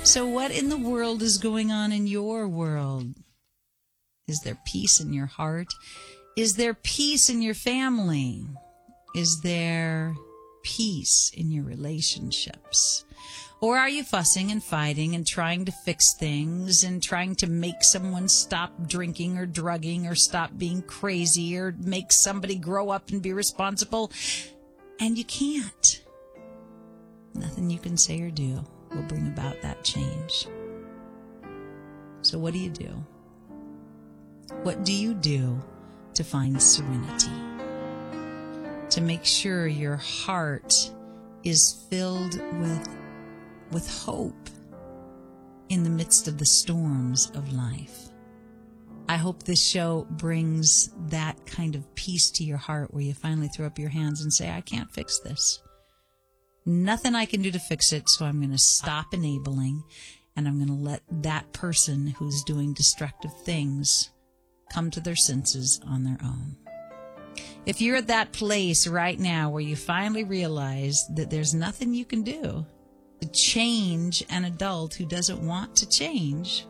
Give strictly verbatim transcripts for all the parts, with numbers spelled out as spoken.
So what in the world is going on in your world? Is there peace in your heart? Is there peace in your family? Is there peace in your relationships? Or are you fussing and fighting and trying to fix things and trying to make someone stop drinking or drugging or stop being crazy or make somebody grow up and be responsible? And you can't. Nothing you can say or do will bring about that change. So what do you do? What do you do to find serenity? To make sure your heart is filled with, with hope in the midst of the storms of life. I hope this show brings that kind of peace to your heart where you finally throw up your hands and say, I can't fix this. Nothing I can do to fix it, so I'm going to stop enabling, and I'm going to let that person who's doing destructive things come to their senses on their own. If you're at that place right now where you finally realize that there's nothing you can do to change an adult who doesn't want to change,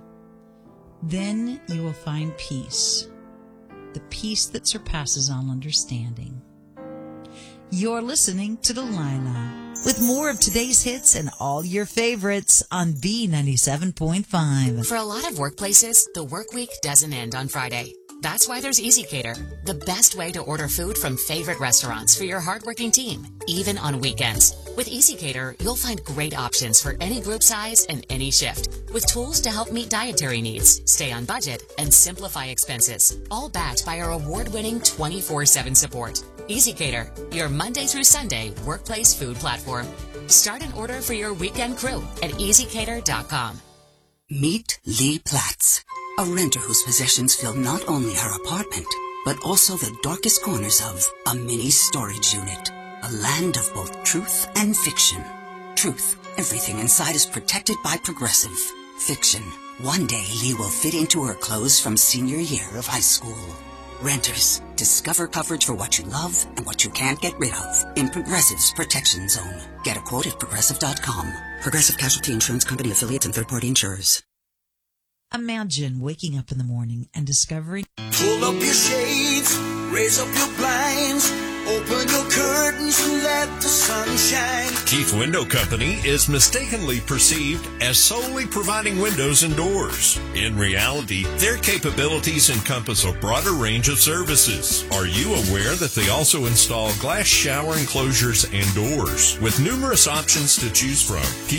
then you will find peace, the peace that surpasses all understanding. You're listening to Delilah with more of today's hits and all your favorites on B ninety-seven point five. For a lot of workplaces, the work week doesn't end on Friday. That's why there's EasyCater, the best way to order food from favorite restaurants for your hardworking team, even on weekends. With EasyCater, you'll find great options for any group size and any shift, with tools to help meet dietary needs, stay on budget, and simplify expenses, all backed by our award-winning twenty-four seven support. EasyCater, your Monday through Sunday workplace food platform. Start an order for your weekend crew at easy cater dot com. Meet Lee Platts, a renter whose possessions fill not only her apartment, but also the darkest corners of a mini storage unit. A land of both truth and fiction. Truth, everything inside is protected by Progressive. Fiction, one day Lee will fit into her clothes from senior year of high school. Renters, discover coverage for what you love and what you can't get rid of in Progressive's Protection Zone. Get a quote at progressive dot com. Progressive Casualty Insurance Company affiliates and third-party insurers. Imagine waking up in the morning and discovering... Pull up your shades, raise up your blinds, open your curtains and let the sun shine. Keith Window Company is mistakenly perceived as solely providing windows and doors. In reality, their capabilities encompass a broader range of services. Are you aware that they also install glass shower enclosures and doors with numerous options to choose from?